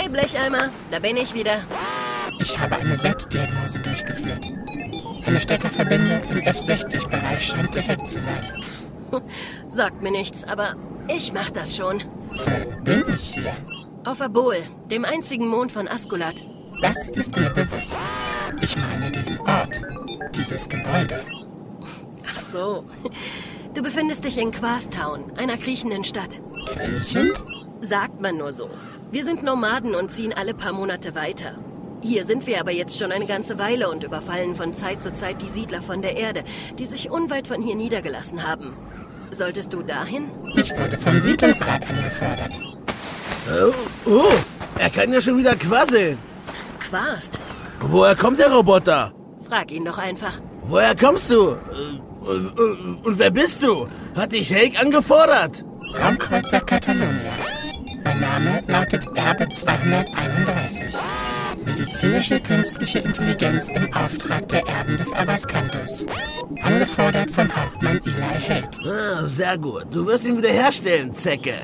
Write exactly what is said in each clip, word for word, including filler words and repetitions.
Hey Blecheimer, da bin ich wieder. Ich habe eine Selbstdiagnose durchgeführt. Eine Steckerverbindung im F sechzig Bereich scheint defekt zu sein. Sagt mir nichts, aber ich mach das schon. Wo bin ich hier? Auf Abol, dem einzigen Mond von Askulat. Das ist mir bewusst. Ich meine diesen Ort, dieses Gebäude. Ach so. Du befindest dich in Quarstown, einer kriechenden Stadt. Kriechend? Sagt man nur so. Wir sind Nomaden und ziehen alle paar Monate weiter. Hier sind wir aber jetzt schon eine ganze Weile und überfallen von Zeit zu Zeit die Siedler von der Erde, die sich unweit von hier niedergelassen haben. Solltest du dahin? Ich wurde vom Siedlungsrat angefordert. Oh, oh, er kann ja schon wieder quasseln. Quast? Woher kommt der Roboter? Frag ihn doch einfach. Woher kommst du? Und, und, und wer bist du? Hat dich Hake angefordert? Raumkreuzer Catalonia. Mein Name lautet Erbe zweihunderteinunddreißig. Medizinische künstliche Intelligenz im Auftrag der Erben des Abascanthus. Angefordert von Hauptmann Eli Hake. Ah, sehr gut. Du wirst ihn wiederherstellen, Zecke.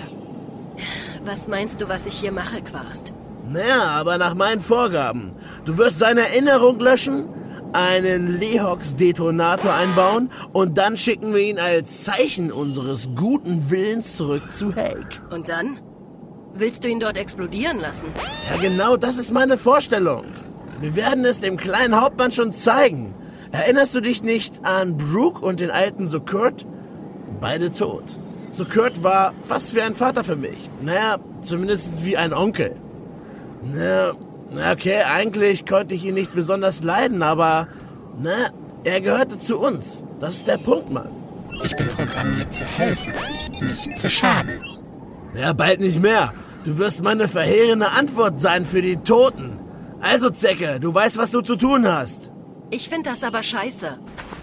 Was meinst du, was ich hier mache, Quast? Naja, aber nach meinen Vorgaben. Du wirst seine Erinnerung löschen, einen Lehox-Detonator einbauen und dann schicken wir ihn als Zeichen unseres guten Willens zurück zu Hake. Und dann? Willst du ihn dort explodieren lassen? Ja, genau, das ist meine Vorstellung. Wir werden es dem kleinen Hauptmann schon zeigen. Erinnerst du dich nicht an Brooke und den alten Sokurt? Beide tot. Sokurt war fast wie ein Vater für mich. Naja, zumindest wie ein Onkel. Na, na okay, eigentlich konnte ich ihn nicht besonders leiden, aber na, er gehörte zu uns. Das ist der Punkt, Mann. Ich bin programmiert zu helfen, nicht zu schaden. Ja, bald nicht mehr. Du wirst meine verheerende Antwort sein für die Toten. Also, Zecke, du weißt, was du zu tun hast. Ich finde das aber scheiße.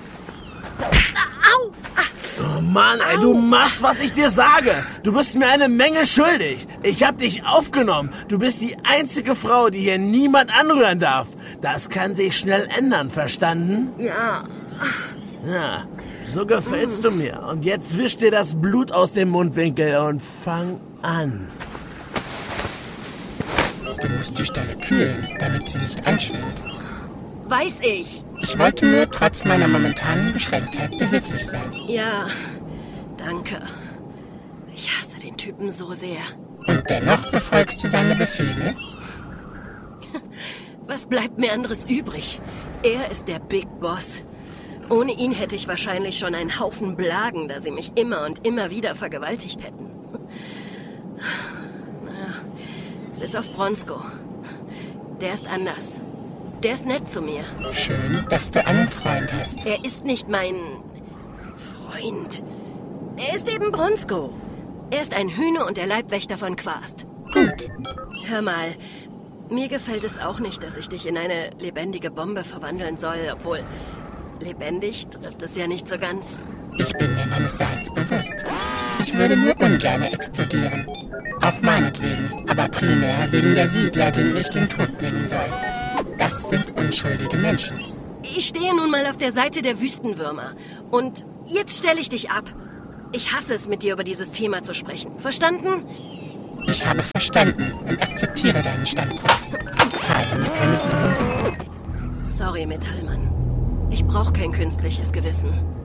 Au! Oh Mann, ey, du machst, was ich dir sage. Du bist mir eine Menge schuldig. Ich hab dich aufgenommen. Du bist die einzige Frau, die hier niemand anrühren darf. Das kann sich schnell ändern, verstanden? Ja. Ja, so gefällst du mir. Und jetzt wisch dir das Blut aus dem Mundwinkel und fang an. Du musst die Stelle kühlen, damit sie nicht anschwillt. Weiß ich. Ich wollte nur trotz meiner momentanen Beschränktheit behilflich sein. Ja, danke. Ich hasse den Typen so sehr. Und dennoch befolgst du seine Befehle? Was bleibt mir anderes übrig? Er ist der Big Boss. Ohne ihn hätte ich wahrscheinlich schon einen Haufen Blagen, da sie mich immer und immer wieder vergewaltigt hätten. Naja, bis auf Bronsko. Der ist anders. Der ist nett zu mir. Schön, dass du einen Freund hast. Er ist nicht mein Freund. Er ist eben Bronsko. Er ist ein Hühner und der Leibwächter von Quast. Gut. Hör mal, mir gefällt es auch nicht, dass ich dich in eine lebendige Bombe verwandeln soll, obwohl lebendig trifft es ja nicht so ganz. Ich bin mir meines Seins bewusst. Ich würde nur ungern explodieren. Auch meinetwegen, aber primär wegen der Siedler, denen ich den Tod bringen soll. Das sind unschuldige Menschen. Ich stehe nun mal auf der Seite der Wüstenwürmer. Und jetzt stelle ich dich ab. Ich hasse es, mit dir über dieses Thema zu sprechen. Verstanden? Ich habe verstanden und akzeptiere deinen Standpunkt. Kein König. Sorry, Metallmann. Ich brauche kein künstliches Gewissen.